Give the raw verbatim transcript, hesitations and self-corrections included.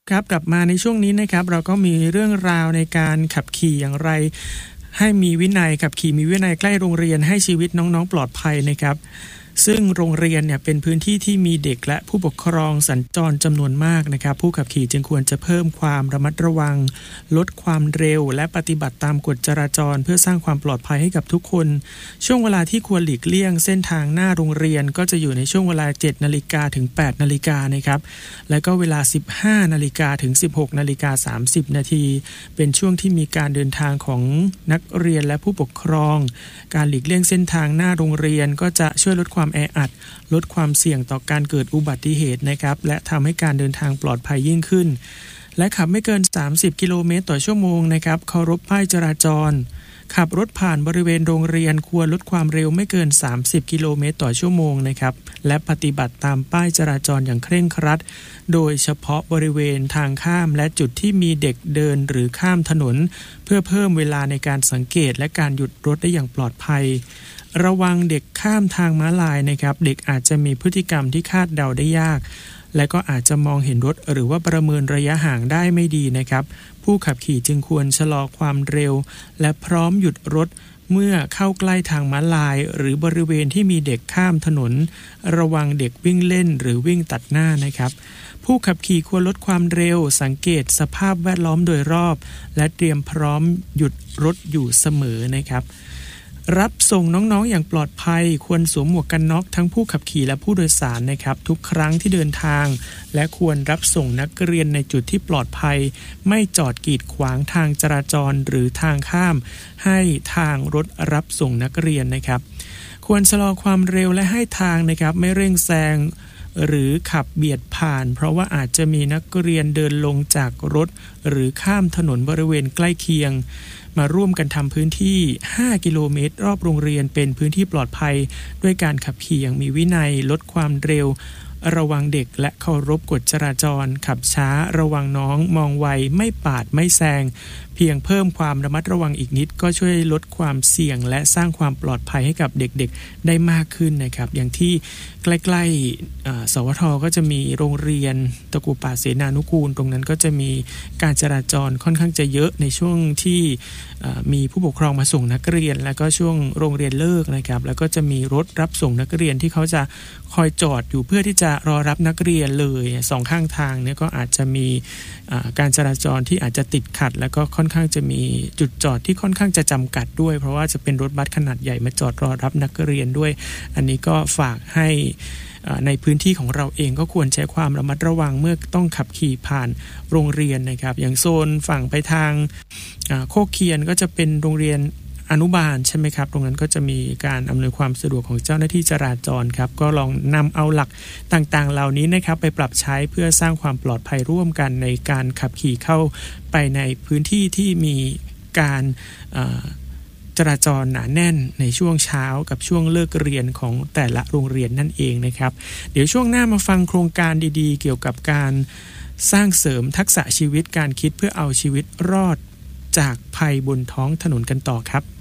ครับกลับมาในช่วงนี้นะครับเราก็มีเรื่องราวในการขับขี่อย่างไรให้มีวินัยขับขี่มีวินัยใกล้โรงเรียนให้ชีวิตน้องๆปลอดภัยนะครับซึ่งโรงเรียนเนี่ยเป็นพื้นที่ที่มีเด็กและผู้ปกครองสัญจรจำนวนมากนะครับผู้ขับขี่จึงควรจะเพิ่มความระมัดระวังลดความเร็วและปฏิบัติตามกฎจราจรเพื่อสร้างความปลอดภัยให้กับทุกคนช่วงเวลาที่ควรหลีกเลี่ยงเส้นทางหน้าโรงเรียนก็จะอยู่ในช่วงเวลา เจ็ดนาฬิกา ถึง แปดนาฬิกานะครับและก็เวลา สิบห้านาฬิกา ถึง สิบหกนาฬิกาสามสิบนาทีเป็นช่วงที่มีการเดินทางของนักเรียนและผู้ปกครองการหลีกเลี่ยงเส้นทางหน้าโรงเรียนก็จะช่วยลดความแออัดลดความเสี่ยงต่อการเกิดอุบัติเหตุนะครับและทำให้การเดินทางปลอดภัยยิ่งขึ้นและขับไม่เกินสามสิบกิโลเมตรต่อชั่วโมงนะครับเคารพป้ายจราจรขับรถผ่านบริเวณโรงเรียนควรลดความเร็วไม่เกินสามสิบกิโลเมตรต่อชั่วโมงนะครับและปฏิบัติตามป้ายจราจรอย่างเคร่งครัดโดยเฉพาะบริเวณทางข้ามและจุดที่มีเด็กเดินหรือข้ามถนนเพื่อเพิ่มเวลาในการสังเกตและการหยุดรถได้อย่างปลอดภัยระวังเด็กข้ามทางม้าลายนะครับเด็กอาจจะมีพฤติกรรมที่คาดเดาได้ยากและก็อาจจะมองเห็นรถหรือว่าประเมินระยะห่างได้ไม่ดีนะครับผู้ขับขี่จึงควรชะลอความเร็วและพร้อมหยุดรถเมื่อเข้าใกล้ทางม้าลายหรือบริเวณที่มีเด็กข้ามถนนระวังเด็กวิ่งเล่นหรือวิ่งตัดหน้านะครับผู้ขับขี่ควรลดความเร็วสังเกตสภาพแวดล้อมโดยรอบและเตรียมพร้อมหยุดรถอยู่เสมอนะครับรับส่งน้องๆอย่างปลอดภัยควรสวมหมวกกันน็อกทั้งผู้ขับขี่และผู้โดยสารนะครับทุกครั้งที่เดินทางและควรรับส่งนักเรียนในจุดที่ปลอดภัยไม่จอดกีดขวางทางจราจรหรือทางข้ามให้ทางรถรับส่งนักเรียนนะครับควรชะลอความเร็วและให้ทางนะครับไม่เร่งแซงหรือขับเบียดผ่านเพราะว่าอาจจะมีนักเรียนเดินลงจากรถหรือข้ามถนนบริเวณใกล้เคียงมาร่วมกันทำพื้นที่ห้ากิโลเมตรรอบโรงเรียนเป็นพื้นที่ปลอดภัยด้วยการขับขี่อย่างมีวินัยลดความเร็วระวังเด็กและเคารพกฎจราจรขับช้าระวังน้องมองไวไม่ปาดไม่แซงเพียงเพิ่มความระมัดระวังอีกนิดก็ช่วยลดความเสี่ยงและสร้างความปลอดภัยให้กับเด็กๆได้มากขึ้นนะครับอย่างที่ใกล้ๆสวทก็จะมีโรงเรียนตะกูป่าเสนานุกูลตรงนั้นก็จะมีการจราจรค่อนข้างจะเยอะในช่วงที่มีผู้ปกครองมาส่งนักเรียนแล้วก็ช่วงโรงเรียนเลิกนะครับแล้วก็จะมีรถรับส่งนักเรียนที่เขาจะคอยจอดอยู่เพื่อที่จะรอรับนักเรียนเลยสองข้างทางเนี่ยก็อาจจะมีการจราจรที่อาจจะติดขัดแล้วก็ค่อนข้างจะมีจุดจอดที่ค่อนข้างจะจำกัดด้วยเพราะว่าจะเป็นรถบัสขนาดใหญ่มาจอดรอรับนักเรียนด้วยอันนี้ก็ฝากให้ในพื้นที่ของเราเองก็ควรใช้ความระมัดระวังเมื่อต้องขับขี่ผ่านโรงเรียนนะครับอย่างโซนฝั่งไปทางโคกเคียนก็จะเป็นโรงเรียนอนุบาลใช่ไหมครับตรงนั้นก็จะมีการอำนวยความสะดวกของเจ้าหน้าที่จราจรครับก็ลองนำเอาหลักต่างๆเหล่านี้นะครับไปปรับใช้เพื่อสร้างความปลอดภัยร่วมกันในการขับขี่เข้าไปในพื้นที่ที่มีการจราจรหนาแน่นในช่วงเช้ากับช่วงเลิกเรียนของแต่ละโรงเรียนนั่นเองนะครับเดี๋ยวช่วงหน้ามาฟังโครงการดีๆเกี่ยวกับการสร้างเสริมทักษะชีวิตการคิดเพื่อเอาชีวิตรอดจากภัยบนท้องถนนกันต่อครับ